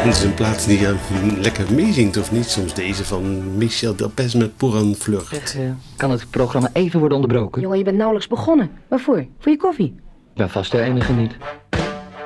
Het is een plaats die lekker meezingt, of niet? Soms deze van Michel Delpech met Pour un Fleur. Kan het programma even worden onderbroken? Jongen, je bent nauwelijks begonnen. Waarvoor? Voor je koffie? Ik ben vast de enige niet.